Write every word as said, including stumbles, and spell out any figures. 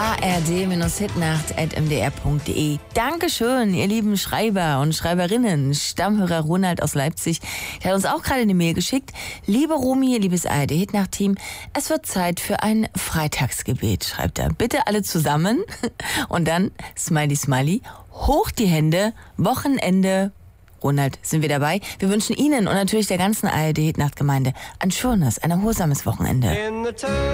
a r d Hitnacht at m d r punkt d e. Dankeschön, ihr lieben Schreiber und Schreiberinnen. Stammhörer Ronald aus Leipzig, der hat uns auch gerade eine Mail geschickt. Liebe Romy, liebes A R D Hitnacht-Team, es wird Zeit für ein Freitagsgebet, schreibt er. Bitte alle zusammen und dann Smiley Smiley, hoch die Hände, Wochenende. Ronald, sind wir dabei? Wir wünschen Ihnen und natürlich der ganzen A R D Hitnacht-Gemeinde ein schönes, ein erholsames Wochenende.